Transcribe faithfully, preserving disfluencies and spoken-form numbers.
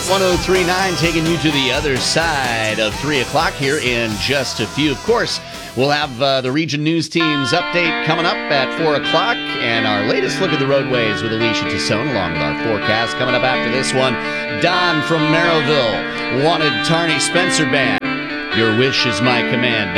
one oh three point nine taking you to the other side of three o'clock here in just a few. Of course, we'll have uh, the Region News Team's update coming up at four o'clock and our latest look at the roadways with Alicia Tassone along with our forecast coming up after this one. Don from Merrillville wanted Tarney Spencer Band. Your wish is my command.